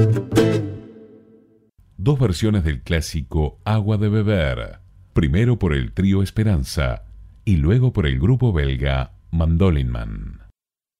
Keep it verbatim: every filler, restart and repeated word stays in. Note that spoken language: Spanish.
Dos versiones del clásico Agua de beber, primero por el trío Esperanza y luego por el grupo belga Mandolin Man.